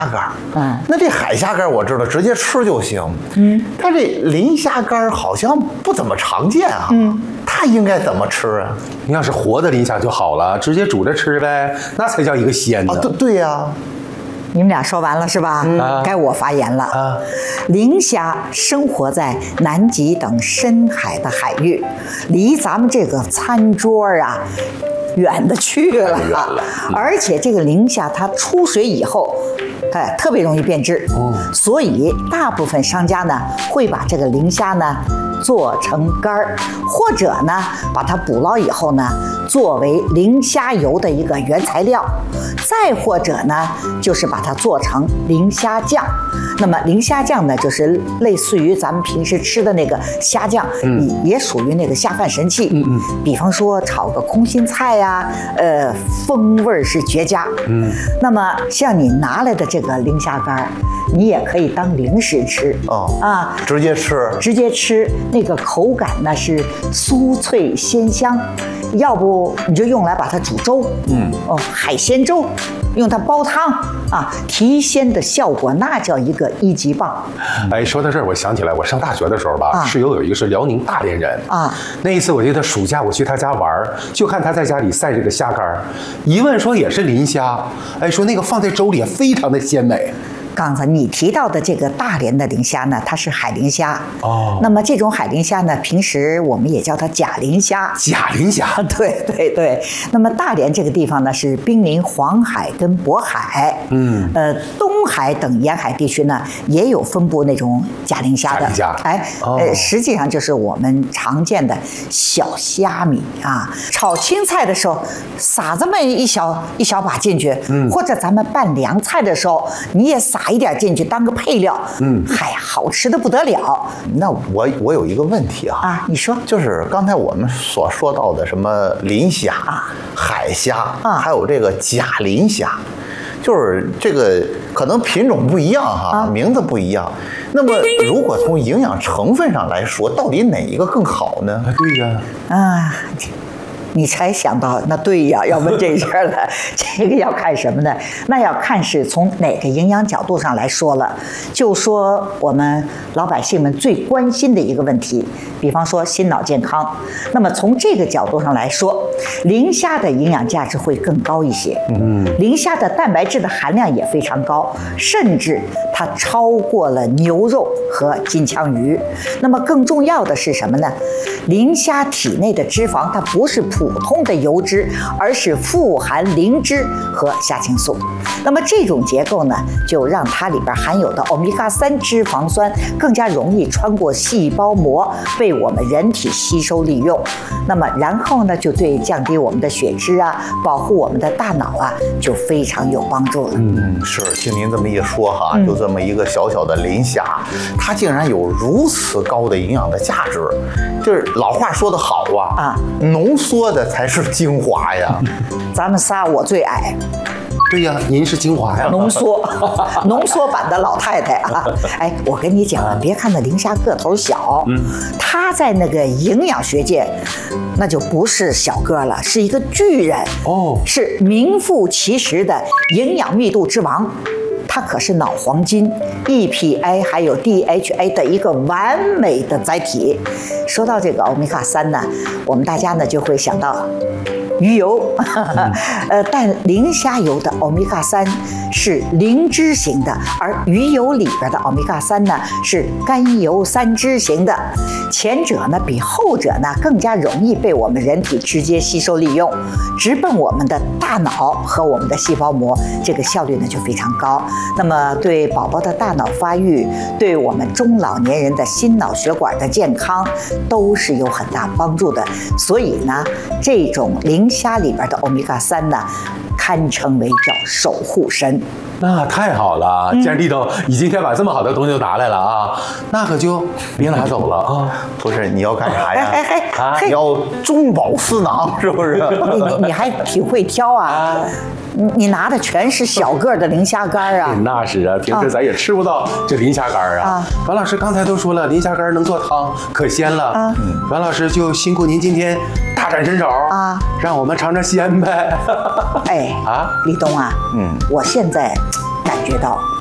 干。那这海虾干我知道直接吃就行。但这磷虾干好像不怎么常见啊。它应该怎么吃啊？ 你要是活的磷虾就好了，直接煮着吃呗，那才叫一个鲜呢。 对呀。 你们俩说完了是吧？该我发言了。磷虾生活在南极等深海的海域，离咱们这个餐桌啊远的去了。而且这个磷虾它出水以后，特别容易变质。所以大部分商家呢会把这个磷虾呢做成干儿，或者呢把它捕捞以后呢作为磷虾油的一个原材料，再或者呢就是把它做成磷虾酱。那么磷虾酱呢就是类似于咱们平时吃的那个虾酱，也属于那个下饭神器。比方说炒个空心菜呀，风味是绝佳。那么像你拿来的这个磷虾干，你也可以当零食吃。 直接吃。 那个口感呢是酥脆鲜香，要不你就用来把它煮粥，海鲜粥，用它煲汤啊，提鲜的效果那叫一个一级棒。 哎，说到这儿，我想起来，我上大学的时候吧，室友有一个是辽宁大连人啊。那一次我记得暑假我去他家玩，就看他在家里晒这个虾干，一问说也是磷虾，哎，说那个放在粥里非常的鲜美。 刚才你提到的这个大连的磷虾呢，它是海磷虾。那么这种海磷虾呢，平时我们也叫它假磷虾。 假磷虾， 对。那么大连这个地方呢，是濒临黄海跟渤海。东海等沿海地区呢，也有分布那种假磷虾的。实际上就是我们常见的小虾米啊。炒青菜的时候，撒这么一小把进去，或者咱们拌凉菜的时候，你也撒一点进去当个配料，好吃的不得了。 那我有一个问题啊， 你说， 就是刚才我们所说到的什么磷虾、海虾，还有这个假磷虾，就是这个可能品种不一样哈，名字不一样。那么如果从营养成分上来说，到底哪一个更好呢？ 对呀， 你才想到，那对呀，要问这事儿了。这个要看什么呢？那要看是从哪个营养角度上来说了。就说我们老百姓们最关心的一个问题，比方说心脑健康。那么从这个角度上来说，磷虾的营养价值会更高一些。磷虾的蛋白质的含量也非常高，甚至它超过了牛肉和金枪鱼。那么更重要的是什么呢？磷虾体内的脂肪它不是普通的油脂，而是富含磷脂和虾青素。那么这种结构呢，就让它里边含有的欧米伽3脂肪酸更加容易穿过细胞膜，被我们人体吸收利用。那么然后呢，就对降低我们的血脂啊，保护我们的大脑啊，就非常有帮助了。 是，听您这么一说哈，就这么一个小小的磷虾，它竟然有如此高的营养的价值。就是老话说得好啊，浓缩的才是精华呀。 咱们仨我最矮。 对呀，您是精华呀， 浓缩版的老太太啊！哎，我跟你讲啊，别看那磷虾个头小，它在那个营养学界，那就不是小个了，是一个巨人是名副其实的营养密度之王。它可是脑黄金、EPA 还有 DHA 的一个完美的载体。说到这个欧米伽3呢，我们大家呢就会想到鱼油，但磷虾油的欧米伽3是磷脂型的，而鱼油里边的欧米伽3呢是甘油三酯型的。前者呢比后者呢更加容易被我们人体直接吸收利用，直奔我们的大脑和我们的细胞膜，这个效率呢就非常高。那么对宝宝的大脑发育，对我们中老年人的心脑血管的健康都是有很大帮助的。所以呢，这种磷虾里边的欧米伽3呢，堪称为叫守护神。 那太好了，既然丽东你今天把这么好的东西都拿来了啊，那可就别拿走了啊！ 不是，你要干啥呀？你要中饱私囊，是不是？ 你还挺会挑啊！你拿的全是小个的磷虾干啊！ 那是啊，平时咱也吃不到这磷虾干啊。栾老师刚才都说了，磷虾干能做汤，可鲜了。栾老师就辛苦您今天大展身手啊，让我们尝尝鲜呗。 李东啊，我现在感觉到。